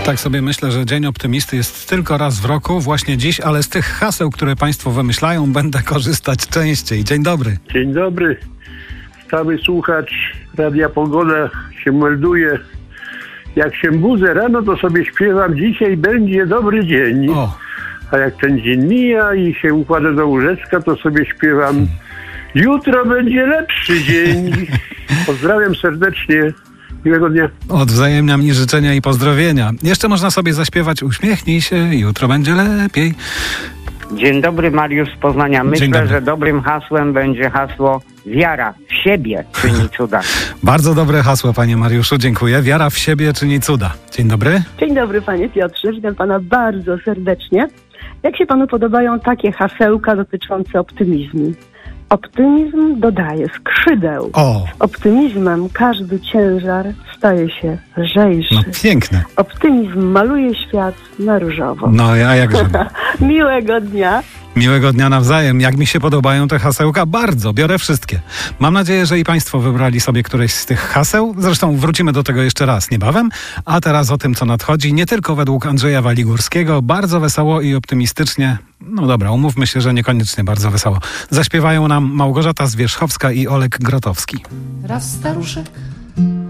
Tak sobie myślę, że Dzień Optymisty jest tylko raz w roku, właśnie dziś, ale z tych haseł, które państwo wymyślają, będę korzystać częściej. Dzień dobry. Dzień dobry. Stały słuchacz Radia Pogoda się melduje. Jak się budzę rano, to sobie śpiewam: dzisiaj będzie dobry dzień. O. A jak ten dzień mija i się układa do łóżeczka, to sobie śpiewam: jutro będzie lepszy dzień. Pozdrawiam serdecznie. Miłego dnia. Odwzajemniam mi życzenia i pozdrowienia. Jeszcze można sobie zaśpiewać: uśmiechnij się, jutro będzie lepiej. Dzień dobry, Mariusz z Poznania. Myślę, że dobrym hasłem będzie hasło: wiara w siebie czyni cuda. Bardzo dobre hasło, panie Mariuszu, dziękuję. Wiara w siebie czyni cuda. Dzień dobry. Dzień dobry, panie Piotrze. Witam pana bardzo serdecznie. Jak się panu podobają takie hasełka dotyczące optymizmu? Optymizm dodaje skrzydeł. O. Optymizmem każdy ciężar staje się lżejszy. No piękne. Optymizm maluje świat na różowo. No ja jakże. Miłego dnia. Miłego dnia nawzajem. Jak mi się podobają te hasełka? Bardzo. Biorę wszystkie. Mam nadzieję, że i państwo wybrali sobie któreś z tych haseł. Zresztą wrócimy do tego jeszcze raz niebawem. A teraz o tym, co nadchodzi. Nie tylko według Andrzeja Waligórskiego. Bardzo wesoło i optymistycznie. No dobra, umówmy się, że niekoniecznie bardzo wesoło. Zaśpiewają nam Małgorzata Zwierzchowska i Olek Grotowski. Raz staruszek